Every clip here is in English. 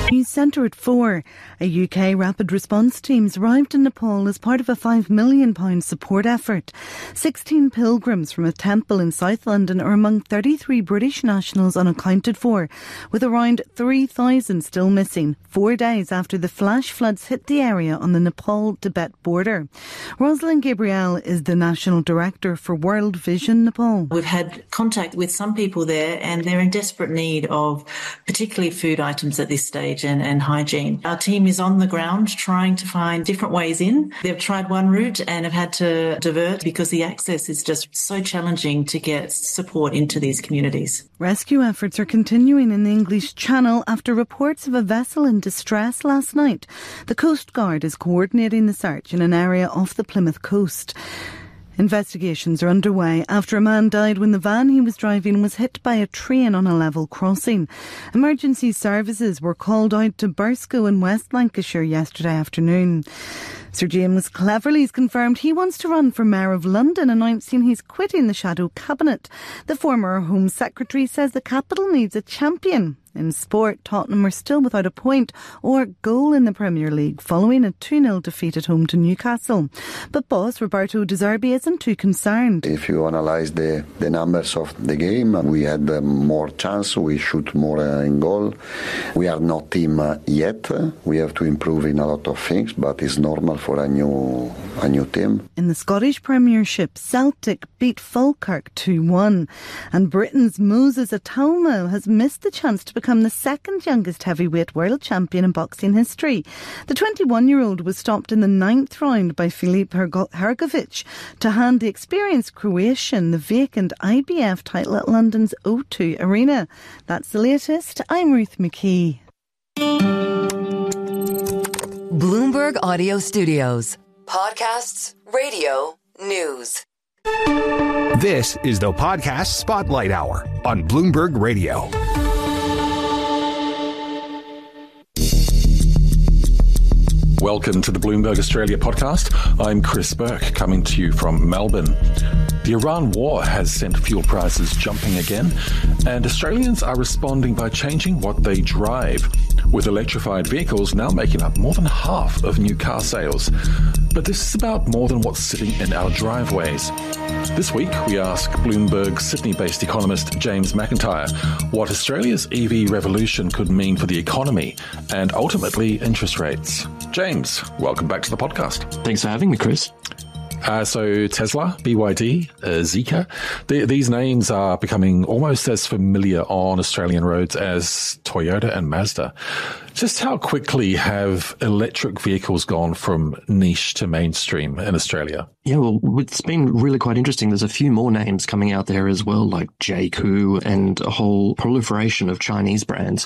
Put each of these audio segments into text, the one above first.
News Centre at 4. A UK rapid response team's arrived in Nepal as part of a £5 million support effort. 16 pilgrims from a temple in South London are among 33 British nationals unaccounted for, with around 3,000 still missing, 4 days after the flash floods hit the area on the Nepal-Tibet border. Rosalind Gabriel is the National Director for World Vision Nepal. We've had contact with some people there and they're in desperate need of particularly food items at this stage and hygiene. Our team is on the ground trying to find different ways in. They've tried one route and have had to divert because the access is just so challenging to get support into these communities. Rescue efforts are continuing in the English Channel after reports of a vessel in distress last night. The Coast Guard is coordinating the search in an area off the Plymouth coast. Investigations are underway after a man died when the van he was driving was hit by a train on a level crossing. Emergency services were called out to Burscough in West Lancashire yesterday afternoon. Sir James Cleverly's confirmed he wants to run for Mayor of London, announcing he's quitting the shadow cabinet. The former Home Secretary says the capital needs a champion. In sport, Tottenham are still without a point or goal in the Premier League following a 2-0 defeat at home to Newcastle. But boss Roberto De Zerbi isn't too concerned. If you analyse the numbers of the game, we had more chance, we shoot more in goal. We are not team yet. We have to improve in a lot of things, but it's normal for a new team. In the Scottish Premiership, Celtic beat Falkirk 2-1. And Britain's Moses Atoma has missed the chance to become the second youngest heavyweight world champion in boxing history. The 21-year-old was stopped in the 9th round by Filip Hrgovic to hand the experienced Croatian the vacant IBF title at London's O2 Arena. That's the latest. I'm Ruth McKee. Bloomberg Audio Studios. Podcasts, radio, news. This is the Podcast Spotlight Hour on Bloomberg Radio. Welcome to the Bloomberg Australia podcast. I'm Chris Burke, coming to you from Melbourne. The Iran war has sent fuel prices jumping again, and Australians are responding by changing what they drive, with electrified vehicles now making up more than half of new car sales. But this is about more than what's sitting in our driveways. This week, we ask Bloomberg Sydney-based economist James McIntyre what Australia's EV revolution could mean for the economy and ultimately interest rates. James, welcome back to the podcast. Thanks for having me, Chris. So Tesla, BYD, Zeekr, these names are becoming almost as familiar on Australian roads as Toyota and Mazda. Just how quickly have electric vehicles gone from niche to mainstream in Australia? Yeah, well, it's been really quite interesting. There's a few more names coming out there as well, like JAC and a whole proliferation of Chinese brands.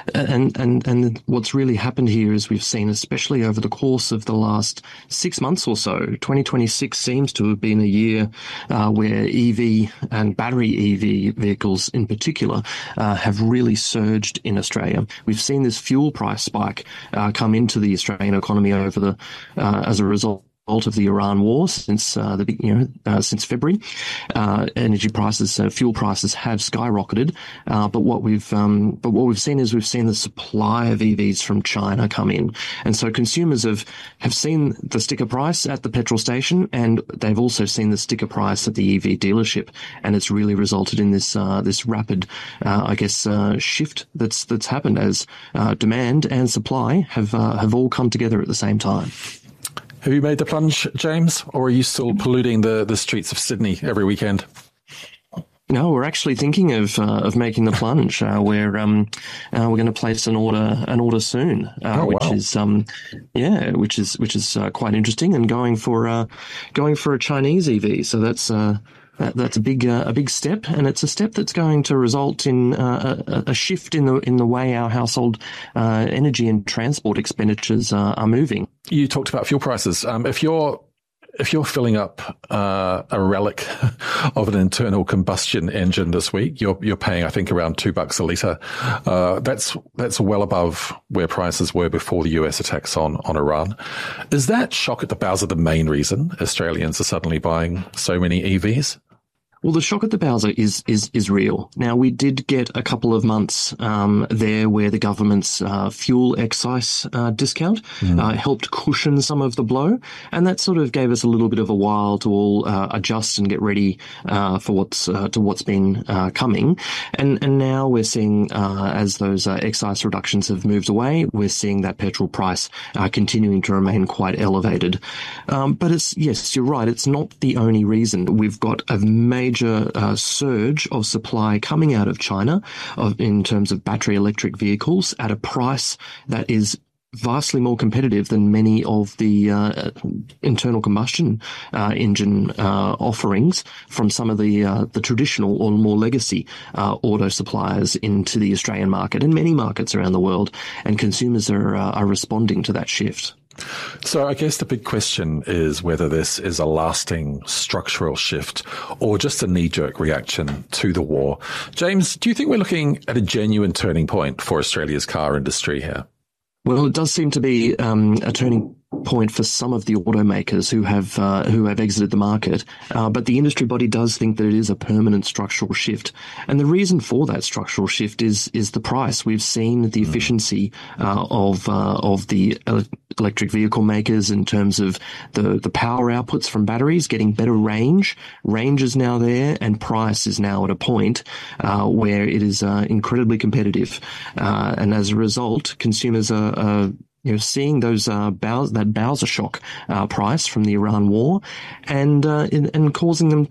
And what's really happened here is we've seen, especially over the course of the last 6 months or so, 2026 seems to have been a year where EV and battery EV vehicles in particular have really surged in Australia. We've seen this fuel price spike come into the Australian economy over the as a result of the Iran war since since February. Energy prices, fuel prices have skyrocketed. But what we've seen is we've seen the supply of EVs from China come in, and so consumers have seen the sticker price at the petrol station, and they've also seen the sticker price at the EV dealership, and it's really resulted in this rapid, shift that's happened as demand and supply have all come together at the same time. Have you made the plunge, James, or are you still polluting the streets of Sydney every weekend? No, we're actually thinking of making the plunge. We're going to place an order soon, which is quite interesting, and going for a Chinese EV. So that's a big step, and it's a step that's going to result in a shift in the way our household energy and transport expenditures are moving. You talked about fuel prices. If you're filling up a relic of an internal combustion engine this week, you're paying, I think, around $2 a litre. That's well above where prices were before the US attacks on Iran. Is that shock at the bows of the main reason Australians are suddenly buying so many EVs? Well, the shock at the bowser is real. Now, we did get a couple of months there where the government's fuel excise discount helped cushion some of the blow, and that sort of gave us a little bit of a while to all adjust and get ready for what's been coming. And now we're seeing as those excise reductions have moved away, we're seeing that petrol price continuing to remain quite elevated. But yes, you're right. It's not the only reason. We've got a major surge of supply coming out of China in terms of battery electric vehicles at a price that is vastly more competitive than many of the internal combustion engine offerings from some of the traditional or more legacy auto suppliers into the Australian market and many markets around the world. And consumers are responding to that shift. So I guess the big question is whether this is a lasting structural shift or just a knee-jerk reaction to the war. James, do you think we're looking at a genuine turning point for Australia's car industry here? Well, it does seem to be a turning point for some of the automakers who have exited the market, but the industry body does think that it is a permanent structural shift, and the reason for that structural shift is the price. We've seen the efficiency of the electric vehicle makers in terms of the power outputs from batteries getting better range. Range is now there, and price is now at a point where it is incredibly competitive, and as a result, consumers are seeing those that Bowser shock price from the Iran war, and causing them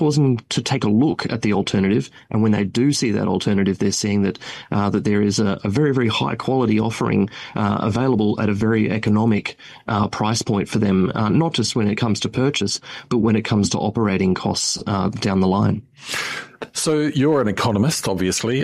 to take a look at the alternative. And when they do see that alternative, they're seeing that there is a very, very high quality offering available at a very economic price point for them, not just when it comes to purchase, but when it comes to operating costs down the line. So you're an economist, obviously.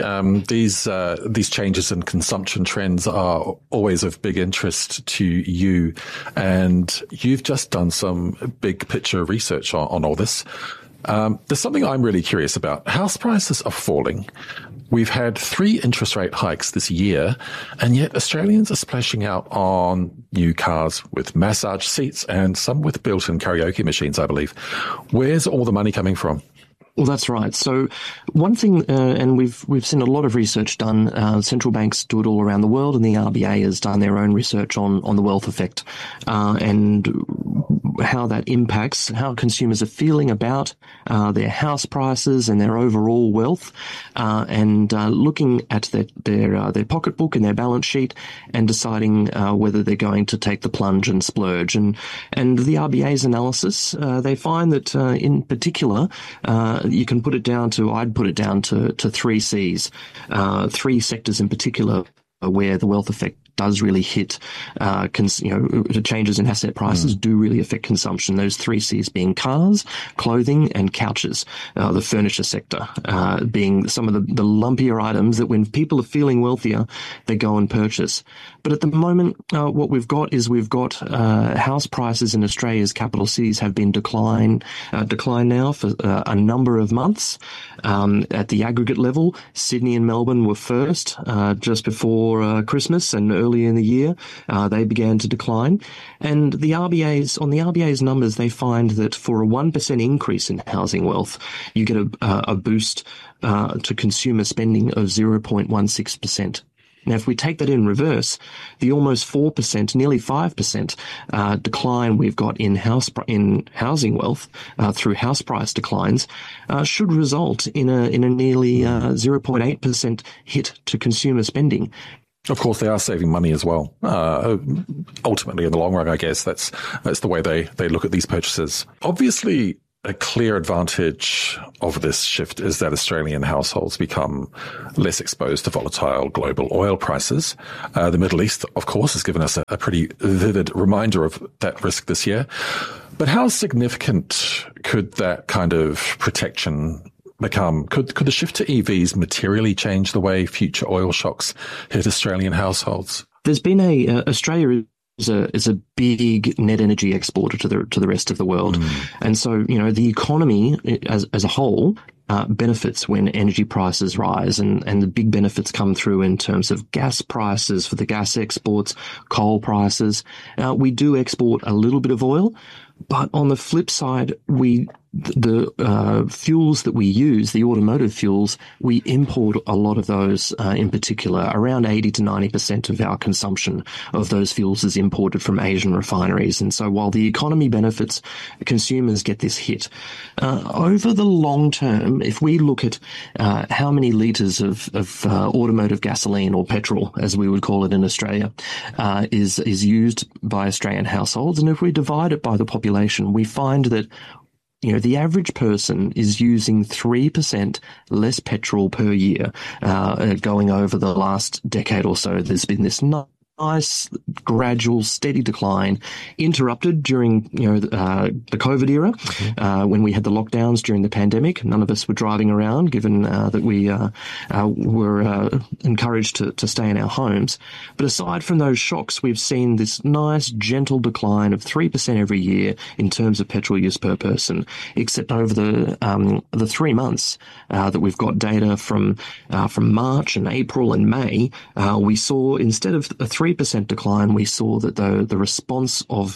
These changes in consumption trends are always of big interest to you, and you've just done some big picture research on all this. There's something I'm really curious about. House prices are falling. We've had 3 interest rate hikes this year, and yet Australians are splashing out on new cars with massage seats and some with built-in karaoke machines, I believe. Where's all the money coming from? Well, that's right. So one thing, and we've seen a lot of research done. Central banks do it all around the world, and the RBA has done their own research on the wealth effect and how that impacts how consumers are feeling about their house prices and their overall wealth, and looking at their pocketbook and their balance sheet and deciding whether they're going to take the plunge and splurge. And the RBA's analysis, they find that in particular, you can put it down to, I'd put it down to 3 C's, 3 sectors in particular where the wealth effect does really hit, changes in asset prices do really affect consumption. Those 3 C's being cars, clothing, and couches. The furniture sector being some of the lumpier items that when people are feeling wealthier, they go and purchase. But at the moment, what we've got house prices in Australia's capital cities have been decline now for a number of months. At the aggregate level, Sydney and Melbourne were first just before Christmas, and early in the year, they began to decline. And the RBA's numbers, they find that for a 1% increase in housing wealth, you get a boost to consumer spending of 0.16%. Now, if we take that in reverse, the almost 4%, nearly 5% decline we've got in housing wealth through house price declines should result in a nearly 0.8% hit to consumer spending. Of course, they are saving money as well. Ultimately, in the long run, I guess that's the way they look at these purchases. Obviously, a clear advantage of this shift is that Australian households become less exposed to volatile global oil prices. The Middle East, of course, has given us a pretty vivid reminder of that risk this year. But how significant could that kind of protection become? Could the shift to EVs materially change the way future oil shocks hit Australian households? There's been Australia is a big net energy exporter to the rest of the world. And so, the economy as a whole benefits when energy prices rise, and the big benefits come through in terms of gas prices for the gas exports, coal prices. We do export a little bit of oil, but on the flip side, we the fuels that we use, the automotive fuels, we import a lot of those in particular. Around 80 to 90% of our consumption of those fuels is imported from Asian refineries. And so while the economy benefits, consumers get this hit. Over the long term, if we look at how many litres of automotive gasoline, or petrol, as we would call it in Australia, is used by Australian households, and if we divide it by the population, we find that the average person is using 3% less petrol per year, going over the last decade or so. There's been this nice, gradual, steady decline, interrupted during, the COVID era, when we had the lockdowns during the pandemic. None of us were driving around, given that we were encouraged to stay in our homes. But aside from those shocks, we've seen this nice, gentle decline of 3% every year in terms of petrol use per person, except over the 3 months that we've got data from March and April and May, we saw, instead of a 3% decline, we saw that the response of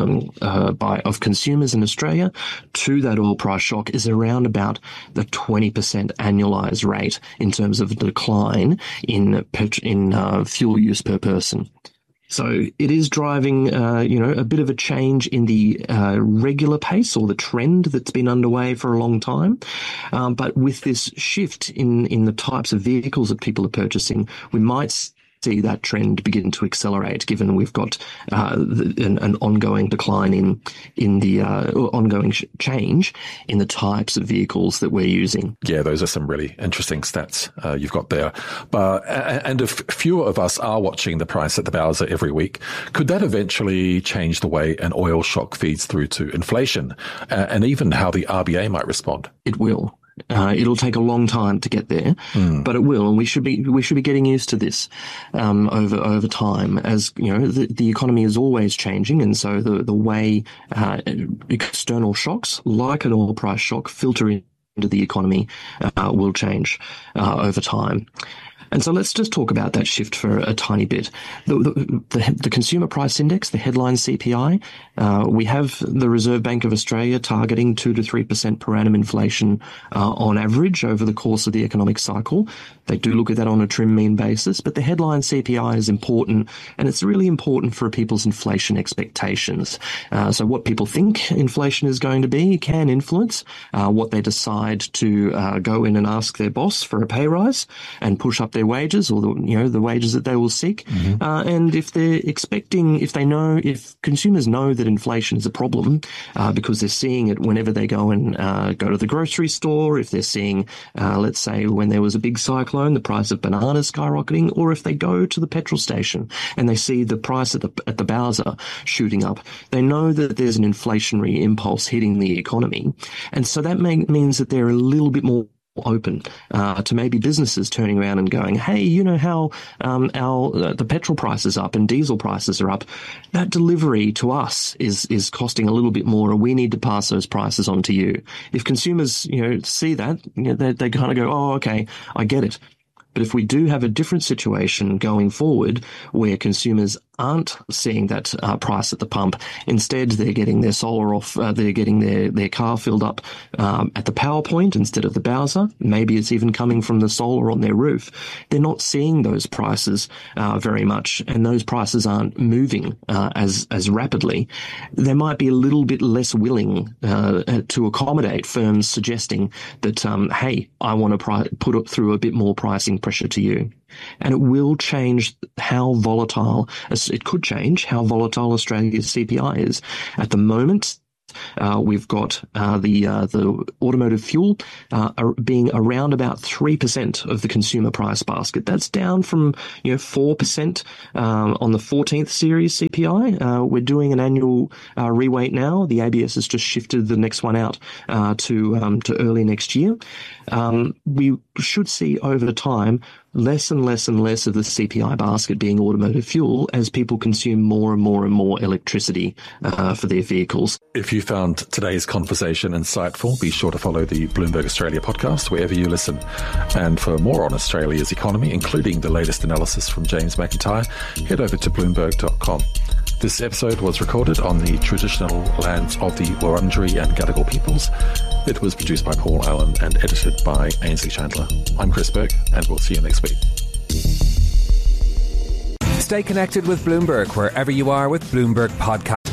consumers in Australia to that oil price shock is around about the 20% annualized rate in terms of decline in fuel use per person. So it is driving, a bit of a change in the regular pace, or the trend that's been underway for a long time. But with this shift in the types of vehicles that people are purchasing, we might see that trend begin to accelerate, given we've got an ongoing decline in the ongoing change in the types of vehicles that we're using. Yeah, those are some really interesting stats you've got there. And if fewer of us are watching the price at the bowser every week, could that eventually change the way an oil shock feeds through to inflation, and even how the RBA might respond? It will. It'll take a long time to get there, but it will, and we should be getting used to this over time. As the economy is always changing, and so the way external shocks, like an oil price shock, filter into the economy will change over time. And so let's just talk about that shift for a tiny bit. The Consumer Price Index, the headline CPI, we have the Reserve Bank of Australia targeting 2 to 3% per annum inflation on average over the course of the economic cycle. They do look at that on a trim mean basis, but the headline CPI is important, and it's really important for people's inflation expectations. So what people think inflation is going to be can influence what they decide to go in and ask their boss for a pay rise and push up their wages, or the wages that they will seek. And if consumers know that inflation is a problem because they're seeing it whenever they go and go to the grocery store, if they're seeing, let's say, when there was a big cyclone, the price of bananas skyrocketing, or if they go to the petrol station and they see the price at the bowser shooting up, they know that there's an inflationary impulse hitting the economy. And so that means that they're a little bit more open to maybe businesses turning around and going, hey, you know how the petrol price is up and diesel prices are up. That delivery to us is costing a little bit more, and we need to pass those prices on to you. If consumers see that, they kind of go, oh, okay, I get it. But if we do have a different situation going forward where consumers aren't seeing that price at the pump, instead they're getting their solar off, they're getting their car filled up at the power point instead of the bowser, maybe it's even coming from the solar on their roof, they're not seeing those prices very much, and those prices aren't moving as rapidly. They might be a little bit less willing to accommodate firms suggesting that, hey, I want to put it through a bit more pricing pressure to you. And it will change how volatile, it could change how volatile Australia's CPI is. At the moment, we've got the automotive fuel being around about 3% of the consumer price basket. That's down from 4% on the 14th series CPI. We're doing an annual reweight now. The ABS has just shifted the next one out to early next year. We should see over time less and less and less of the CPI basket being automotive fuel as people consume more and more and more electricity for their vehicles. If you found today's conversation insightful, be sure to follow the Bloomberg Australia podcast wherever you listen. And for more on Australia's economy, including the latest analysis from James McIntyre, head over to Bloomberg.com. This episode was recorded on the traditional lands of the Wurundjeri and Gadigal peoples. It was produced by Paul Allen and edited by Ainsley Chandler. I'm Chris Burke, and we'll see you next week. Stay connected with Bloomberg wherever you are with Bloomberg Podcast.